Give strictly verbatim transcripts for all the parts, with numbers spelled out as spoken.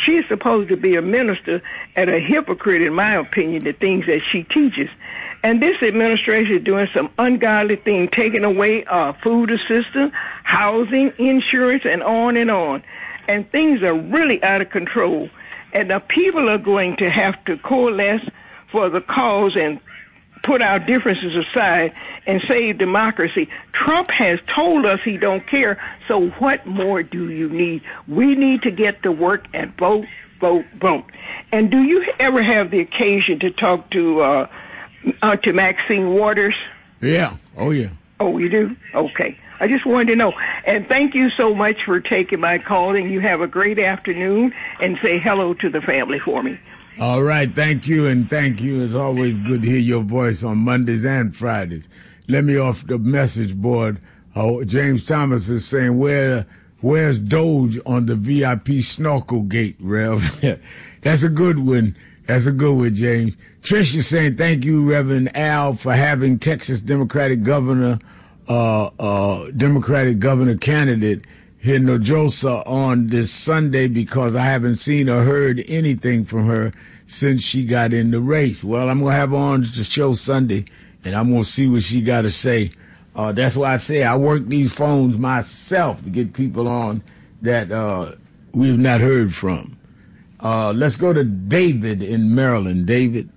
She's supposed to be a minister and a hypocrite, in my opinion, the things that she teaches. And this administration is doing some ungodly thing, taking away uh, food assistance, housing, insurance, and on and on. And things are really out of control. And the people are going to have to coalesce for the cause and put our differences aside and save democracy. Trump has told us he don't care, so what more do you need? We need to get to work and vote, vote, vote. And do you ever have the occasion to talk to uh, uh, to Maxine Waters? Yeah. Oh, yeah. Oh, you do? Okay. I just wanted to know. And thank you so much for taking my call, and you have a great afternoon, and say hello to the family for me. All right, thank you, and thank you. It's always good to hear your voice on Mondays and Fridays. Let me off the message board. Uh, James Thomas is saying, "Where, where's Doge on the V I P snorkel gate, Rev?" That's a good one. That's a good one, James. Trish is saying, "Thank you, Reverend Al, for having Texas Democratic Governor, uh, uh, Democratic Governor candidate Hinojosa on this Sunday, because I haven't seen or heard anything from her since she got in the race." Well, I'm going to have her on the show Sunday, and I'm going to see what she got to say. Uh, that's why I say I work these phones myself to get people on that uh, we've not heard from. Uh, let's go to David in Maryland. David.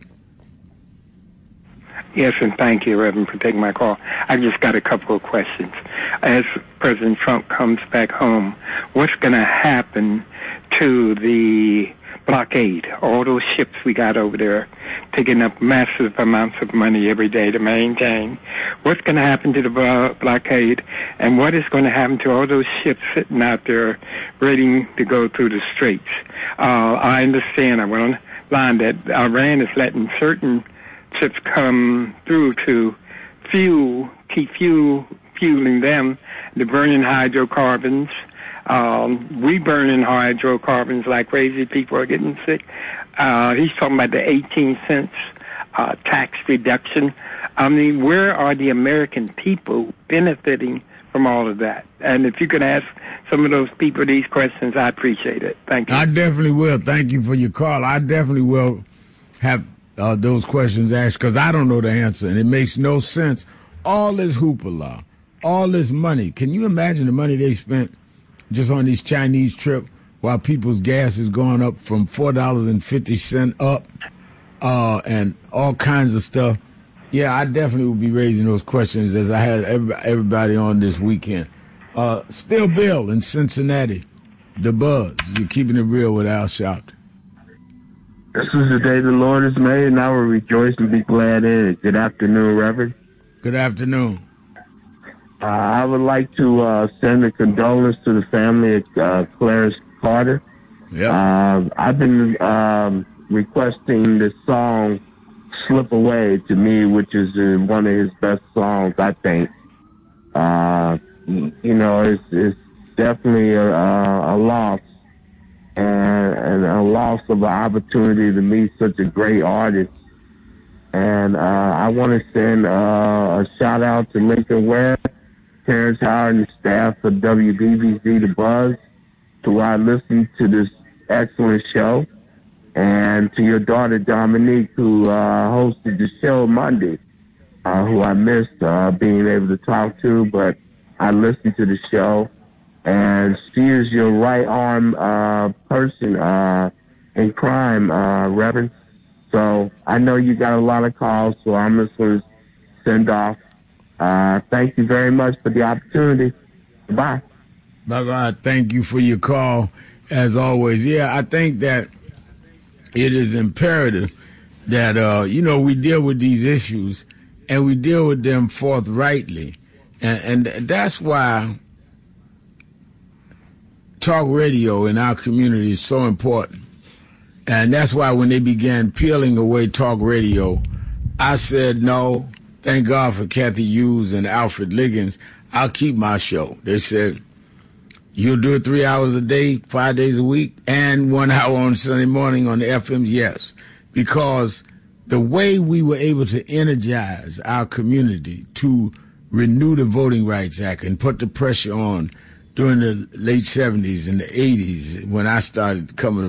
Yes, and thank you, Reverend, for taking my call. I've just got a couple of questions. As President Trump comes back home, what's going to happen to the blockade, all those ships we got over there, taking up massive amounts of money every day to maintain? What's going to happen to the blo- blockade, and what is going to happen to all those ships sitting out there waiting to go through the straits? Uh, I understand, I went on the line, that Iran is letting certain ships come through to fuel, keep fuel, fueling them. They're burning hydrocarbons. Um, we burning hydrocarbons like crazy. People are getting sick. Uh, he's talking about the eighteen cents uh, tax reduction. I mean, where are the American people benefiting from all of that? And if you could ask some of those people these questions, I appreciate it. Thank you. I definitely will. Thank you for your call. I definitely will have Uh, those questions asked, because I don't know the answer, and it makes no sense. All this hoopla, all this money. Can you imagine the money they spent just on these Chinese trips while people's gas is going up from four dollars and fifty cents up uh, and all kinds of stuff? Yeah, I definitely will be raising those questions as I had everybody on this weekend. Uh, Still Bill in Cincinnati, the Buzz. You're keeping it real with Al Sharpton. This is the day the Lord has made, and I will rejoice and be glad in it. Good afternoon, Reverend. Good afternoon. Uh, I would like to uh, send a condolence to the family of uh, Clarence Carter. Yep. Uh, I've been um, requesting this song, Slip Away, to me, which is uh, one of his best songs, I think. Uh, you know, it's, it's definitely a, a, a loss. And, and a loss of an opportunity to meet such a great artist. And uh, I want to send uh, a shout out to Lincoln Ware, Terrence Howard, and the staff of W B B Z The Buzz, who I listened to this excellent show, and to your daughter Dominique, who uh, hosted the show Monday, uh, who I missed uh, being able to talk to, but I listened to the show. And she is your right arm uh, person uh, in crime, uh, Reverend. So I know you got a lot of calls, so I'm just going to send off. Uh, thank you very much for the opportunity. Bye. Bye-bye. Thank you for your call, as always. Yeah, I think that it is imperative that, uh, you know, we deal with these issues, and we deal with them forthrightly. And, and that's why talk radio in our community is so important. And that's why when they began peeling away talk radio, I said, no, thank God for Kathy Hughes and Alfred Liggins. I'll keep my show. They said, you'll do it three hours a day, five days a week, and one hour on Sunday morning on the F M? Yes, because the way we were able to energize our community to renew the Voting Rights Act and put the pressure on during the late seventies and the eighties when I started coming